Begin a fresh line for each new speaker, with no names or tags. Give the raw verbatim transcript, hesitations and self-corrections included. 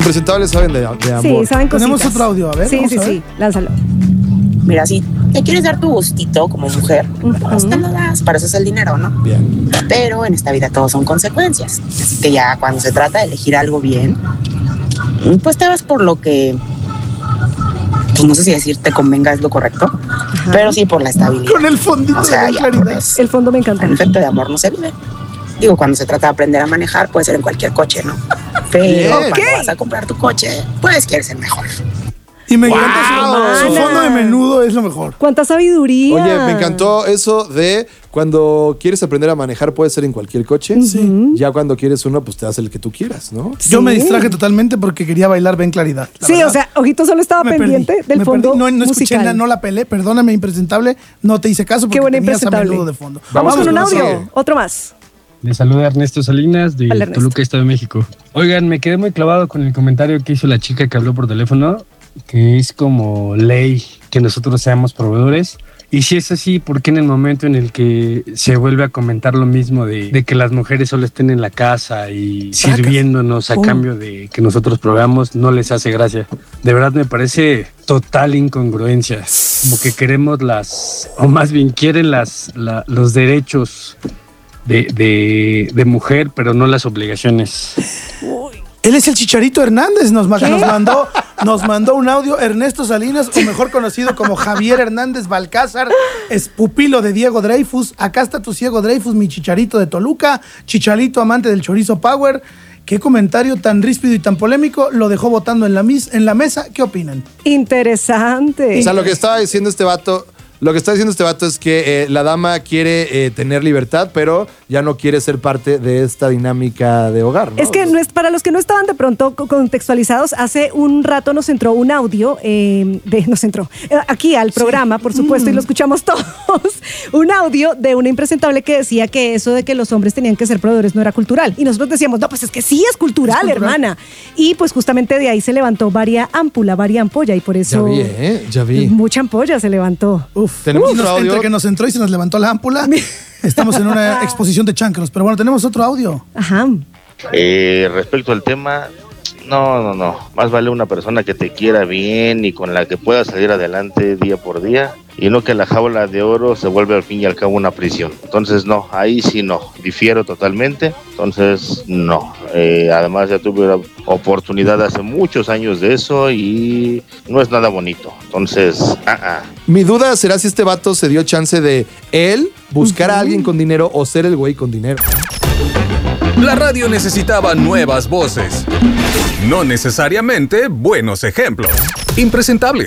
impresentables saben de, de amor.
Sí, saben cositas.
Tenemos otro audio, a ver.
Sí, sí,
a ver.
sí, lánzalo.
Mira, si te quieres dar tu gustito como mujer, pues te lo das, para eso es el dinero, ¿no?
Bien.
Pero en esta vida todo son consecuencias. Así que ya cuando se trata de elegir algo bien, pues te vas por lo que, pues no sé si decir te convenga es lo correcto, ajá, pero sí por la estabilidad.
Con el fondito
o sea,
de
ya,
claridad.
Pues,
el fondo me encanta.
El efecto de amor no se vive. Digo, cuando se trata de aprender a manejar, puede ser en cualquier coche, ¿no? Pero
Bien.
cuando
Okay.
vas a comprar tu coche, pues quieres ser mejor.
Y me
Wow,
encanta su, su fondo de menudo, es lo mejor.
¡Cuánta sabiduría!
Oye, me encantó eso de cuando quieres aprender a manejar puede ser en cualquier coche.
Sí.
Ya cuando quieres uno, pues te das el que tú quieras, ¿no?
Yo me
Sí.
distraje totalmente porque quería bailar Ben Claridad. la
Sí,
verdad.
o sea, Ojito solo estaba
Me
pendiente
perdí,
del
me
fondo
perdí. No, no escuché
musical.
nada, no la pelé. Perdóname, impresentable. No te hice caso porque
Qué buena
tenías a
impresentable.
menudo de fondo.
Vamos,
Vamos
con un
con
audio.
ese.
Otro más.
Les saluda Ernesto Salinas de
Hola, Ernesto.
Toluca, Estado de México. Oigan, me quedé muy clavado con el comentario que hizo la chica que habló por teléfono, que es como ley que nosotros seamos proveedores. Y si es así, ¿por qué en el momento en el que se vuelve a comentar lo mismo de, de que las mujeres solo estén en la casa y
Sacas.
sirviéndonos a
Oh.
cambio de que nosotros proveamos, no les hace gracia? De verdad me parece total incongruencia. Como que queremos las, o más bien quieren las, la- los derechos de, de, de mujer, pero no las obligaciones.
Él es el Chicharito Hernández, nos, ma- nos mandó nos mandó un audio. Ernesto Salinas, o mejor conocido como Javier Hernández Balcázar, es pupilo de Diego Dreyfus. Acá está tu Diego Dreyfus, mi Chicharito de Toluca, Chicharito amante del chorizo power. Qué comentario tan ríspido y tan polémico, lo dejó votando en la, mis, en la mesa. ¿Qué opinan?
Interesante.
O sea, lo que estaba diciendo este vato, lo que está diciendo este vato es que eh, la dama quiere eh, tener libertad, pero ya no quiere ser parte de esta dinámica de hogar, ¿no?
Es que no es, para los que no estaban de pronto co- contextualizados, hace un rato nos entró un audio, eh, de, nos entró eh, aquí al programa, por supuesto, y lo escuchamos todos, un audio de una impresentable que decía que eso de que los hombres tenían que ser proveedores no era cultural. Y nosotros decíamos, no, pues es que sí es cultural,
Es cultural.
hermana. Y pues justamente de ahí se levantó varia ámpula, varia ampolla, y por
Ya
eso
vi, ¿eh? Ya vi.
mucha ampolla se levantó.
Uf,
Tenemos
y nos-
otro audio.
Entre que nos entró y se nos levantó la ámpula, estamos en una exposición de chancros. Pero bueno, tenemos otro audio.
Ajá.
Eh, respecto al tema, no, no, no. Más vale una persona que te quiera bien y con la que puedas salir adelante día por día, y no que la jaula de oro se vuelve al fin y al cabo una prisión. Entonces, no, ahí sí no. Difiero totalmente. Entonces, no. Eh, además, ya tuve la oportunidad hace muchos años de eso y no es nada bonito. Entonces, ah, ah.
Mi duda será si este vato se dio chance de él buscar a alguien con dinero o ser el güey con dinero.
La radio necesitaba nuevas voces, no necesariamente buenos ejemplos. Impresentable.